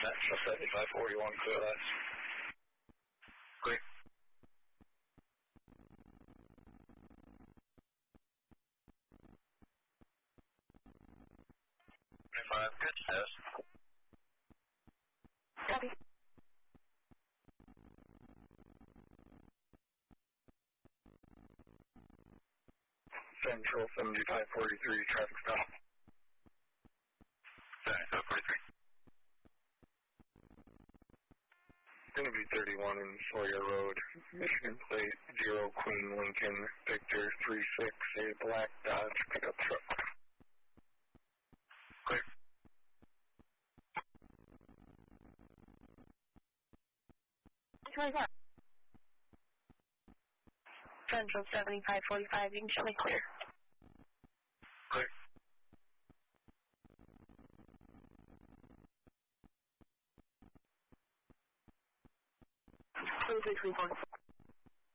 Metro 7541, clear last. Clear. Good, yes. Copy. Central 7543, traffic stop. 7543. Going to be 31 in Sawyer Road, Michigan Plate, 0 Queen Lincoln, Victor 36, a black Dodge pickup truck. Clear. Central 7545, you can show me clear. Clear. 2334.